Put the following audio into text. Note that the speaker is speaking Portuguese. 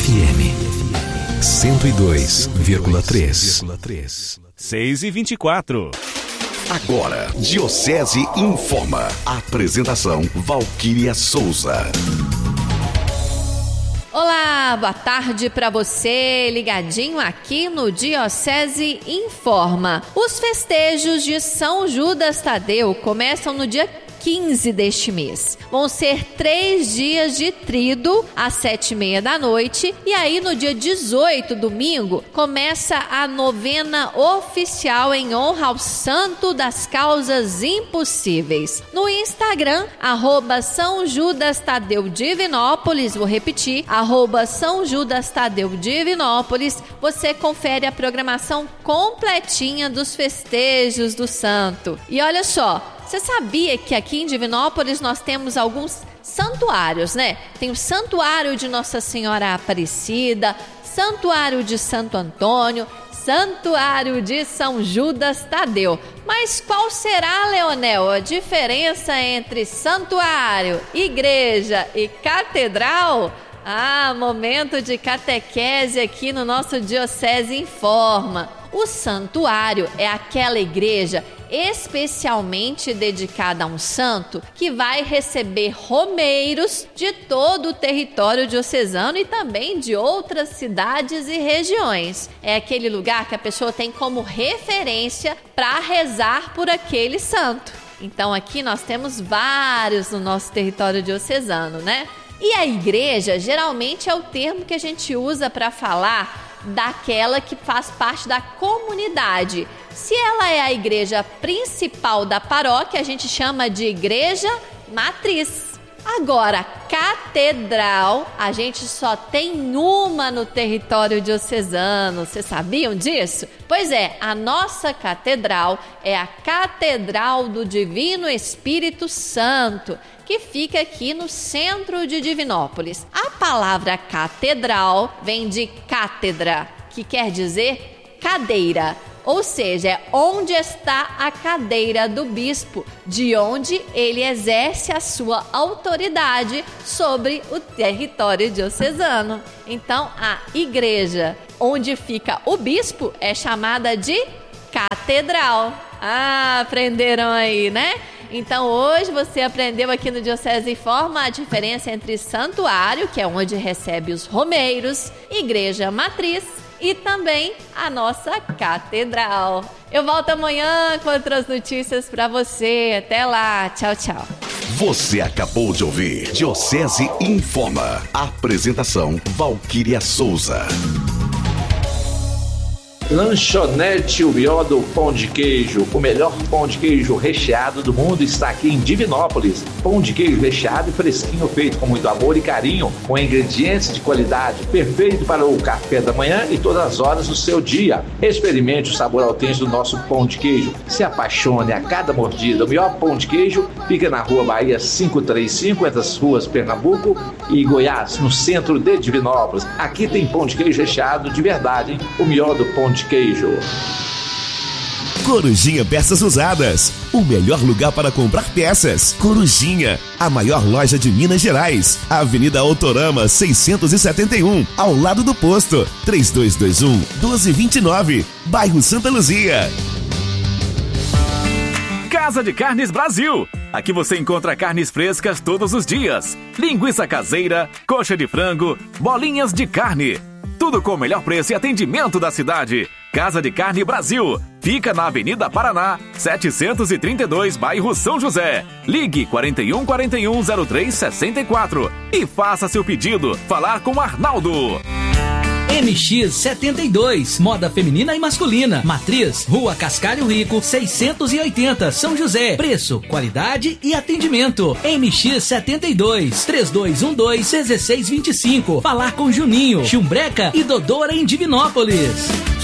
FM 102,3. 6h24. Agora, Diocese Informa. Apresentação: Valquíria Souza. Olá, boa tarde para você, ligadinho aqui no Diocese Informa. Os festejos de São Judas Tadeu começam no dia 15 deste mês. Vão ser 3 dias de tríduo às 7h30 da noite, e aí no dia 18, domingo, começa a novena oficial em honra ao Santo das Causas Impossíveis. No Instagram, @São Judas Tadeu Divinópolis, vou repetir, @São Judas Tadeu Divinópolis, você confere a programação completinha dos festejos do santo. E olha só, você sabia que aqui em Divinópolis nós temos alguns santuários, né? Tem o Santuário de Nossa Senhora Aparecida, Santuário de Santo Antônio, Santuário de São Judas Tadeu. Mas qual será, Leonel, a diferença entre santuário, igreja e catedral? Momento de catequese aqui no nosso Diocese Informa. O santuário é aquela igreja especialmente dedicada a um santo que vai receber romeiros de todo o território diocesano e também de outras cidades e regiões. É aquele lugar que a pessoa tem como referência para rezar por aquele santo. Então aqui nós temos vários no nosso território diocesano, né? E a igreja geralmente é o termo que a gente usa para falar daquela que faz parte da comunidade. Se ela é a igreja principal da paróquia, a gente chama de igreja matriz. Agora, catedral, a gente só tem uma no território diocesano. Vocês sabiam disso? Pois é, a nossa catedral é a Catedral do Divino Espírito Santo, que fica aqui no centro de Divinópolis. A palavra catedral vem de cátedra, que quer dizer cadeira. Ou seja, é onde está a cadeira do bispo, de onde ele exerce a sua autoridade sobre o território diocesano. Então, a igreja onde fica o bispo é chamada de catedral. Aprenderam aí, né? Então, hoje você aprendeu aqui no Diocese Informa a diferença entre santuário, que é onde recebe os romeiros, igreja matriz, e também a nossa catedral. Eu volto amanhã com outras notícias para você. Até lá. Tchau, tchau. Você acabou de ouvir Diocese Informa. Apresentação: Valquíria Souza. Lanchonete O Bió do Pão de Queijo. O melhor pão de queijo recheado do mundo está aqui em Divinópolis. Pão de queijo recheado e fresquinho, feito com muito amor e carinho, com ingredientes de qualidade, perfeito para o café da manhã e todas as horas do seu dia. Experimente o sabor autêntico do nosso pão de queijo. Se apaixone a cada mordida. O melhor pão de queijo fica na Rua Bahia 535, entre as ruas Pernambuco e Goiás, no centro de Divinópolis. Aqui tem pão de queijo recheado de verdade, hein? O melhor do pão de queijo. Corujinha Peças Usadas, o melhor lugar para comprar peças. Corujinha, a maior loja de Minas Gerais, Avenida Autorama 671, ao lado do posto, 3221-1229, bairro Santa Luzia. Casa de Carnes Brasil. Aqui você encontra carnes frescas todos os dias. Linguiça caseira, coxa de frango, bolinhas de carne. Tudo com o melhor preço e atendimento da cidade. Casa de Carne Brasil. Fica na Avenida Paraná, 732, bairro São José. Ligue 4141-0364 e faça seu pedido. Falar com Arnaldo. MX72, moda feminina e masculina. Matriz, Rua Cascalho Rico, 680, São José. Preço, qualidade e atendimento. MX72, 3212-1625. Falar com Juninho, Chumbreca e Dodora em Divinópolis.